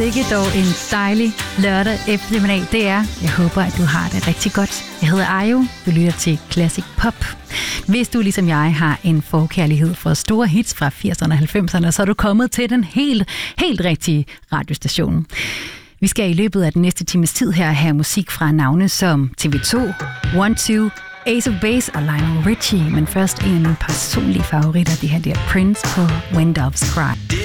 Sikke dog en dejlig lørdag eftermiddag det er. Jeg håber, at du har det rigtig godt. Jeg hedder Ayo. Du lytter til Classic Pop. Hvis du ligesom jeg har en forkærlighed for store hits fra 80'erne og 90'erne, så er du kommet til den helt rigtige radiostation. Vi skal i løbet af den næste times tid her have musik fra navne som TV2, 1-2, Ace of Base og Lionel Richie. Men først en af mine personlige favoritter, det her der Prince på When Doves Cry.